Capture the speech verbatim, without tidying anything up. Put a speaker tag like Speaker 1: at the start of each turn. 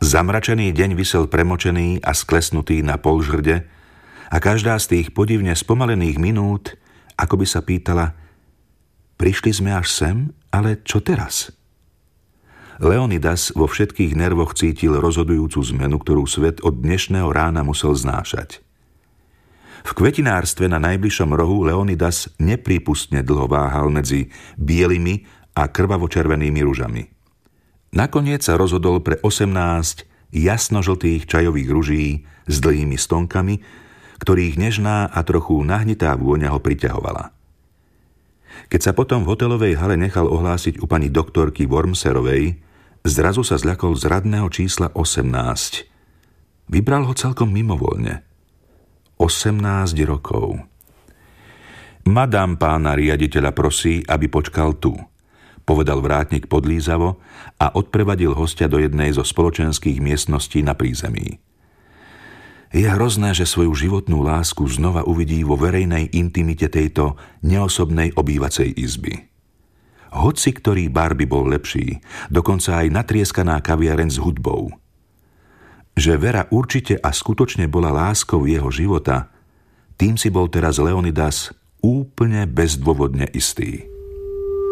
Speaker 1: Zamračený deň visel premočený a sklesnutý na polžrde a každá z tých podivne spomalených minút ako by sa pýtala: prišli sme až sem, ale čo teraz? Leonidas vo všetkých nervoch cítil rozhodujúcu zmenu, ktorú svet od dnešného rána musel znášať. V kvetinárstve na najbližšom rohu Leonidas neprípustne dlho váhal medzi bielými a krvavo-červenými ružami. Nakoniec sa rozhodol pre osemnásť jasnožltých čajových ruží s dlhými stonkami, ktorých nežná a trochu nahnitá vôňa ho priťahovala. Keď sa potom v hotelovej hale nechal ohlásiť u pani doktorky Wormserovej, zrazu sa zľakol z radného čísla osemnásť. Vybral ho celkom mimovoľne. osemnásť rokov. Madame pána riaditeľa prosí, aby počkal tu, povedal vrátnik podlízavo a odprevadil hostia do jednej zo spoločenských miestností na prízemí. Je hrozné, že svoju životnú lásku znova uvidí vo verejnej intimite tejto neosobnej obývacej izby. Hoci ktorý bar by bol lepší, dokonca aj natrieskaná kaviareň s hudbou. Že Vera určite a skutočne bola láskou jeho života, tým si bol teraz Leonidas úplne bezdôvodne istý.